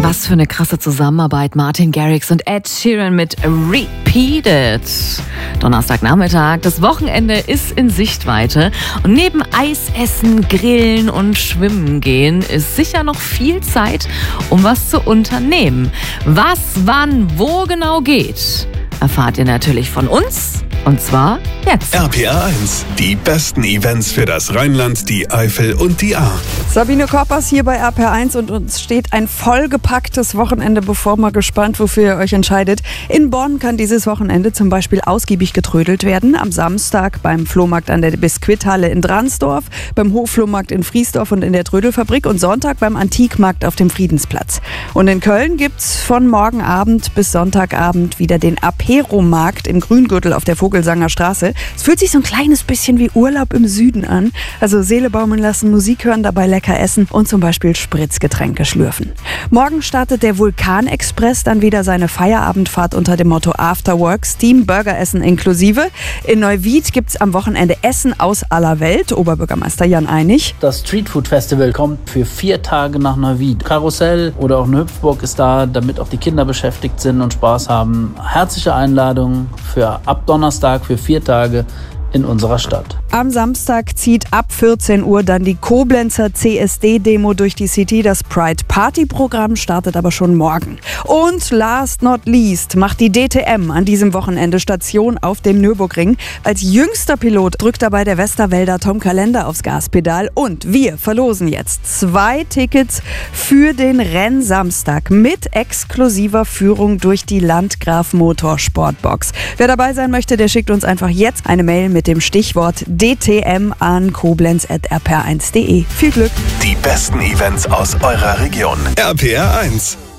Was für eine krasse Zusammenarbeit. Martin Garrix und Ed Sheeran mit Repeated. Donnerstagnachmittag, das Wochenende ist in Sichtweite. Und neben Eisessen, Grillen und Schwimmen gehen ist sicher noch viel Zeit, um was zu unternehmen. Was, wann, wo genau geht, erfahrt ihr natürlich von uns. Und zwar jetzt. RPR 1, die besten Events für das Rheinland, die Eifel und die Ahr. Sabine Koppers hier bei RPR 1 und uns steht ein vollgepacktes Wochenende bevor. Mal gespannt, wofür ihr euch entscheidet. In Bonn kann dieses Wochenende zum Beispiel ausgiebig getrödelt werden. Am Samstag beim Flohmarkt an der Biskuithalle in Dransdorf, beim Hofflohmarkt in Friesdorf und in der Trödelfabrik und Sonntag beim Antikmarkt auf dem Friedensplatz. Und in Köln gibt's von morgen Abend bis Sonntagabend wieder den Aperomarkt im Grüngürtel auf der Vogelsanger Straße. Es fühlt sich so ein kleines bisschen wie Urlaub im Süden an. Also Seele baumeln lassen, Musik hören, dabei lecker essen und zum Beispiel Spritzgetränke schlürfen. Morgen startet der Vulkanexpress dann wieder seine Feierabendfahrt unter dem Motto Afterworks, Team Burgeressen inklusive. In Neuwied gibt es am Wochenende Essen aus aller Welt. Oberbürgermeister Jan Einig. Das Streetfood Festival kommt für 4 Tage nach Neuwied. Karussell oder auch eine Hüpfburg ist da, damit auch die Kinder beschäftigt sind und Spaß haben. Herzliche Einladung für ab Donnerstag für 4 Tage in unserer Stadt. Am Samstag zieht ab 14 Uhr dann die Koblenzer CSD-Demo durch die City. Das Pride-Party-Programm startet aber schon morgen. Und last not least macht die DTM an diesem Wochenende Station auf dem Nürburgring. Als jüngster Pilot drückt dabei der Westerwälder Tom Kalender aufs Gaspedal. Und wir verlosen jetzt 2 Tickets für den Rennsamstag mit exklusiver Führung durch die Landgraf Motorsportbox. Wer dabei sein möchte, der schickt uns einfach jetzt eine Mail mit dem Stichwort DTM an koblenz@rpr1.de. Viel Glück! Die besten Events aus eurer Region. RPR 1.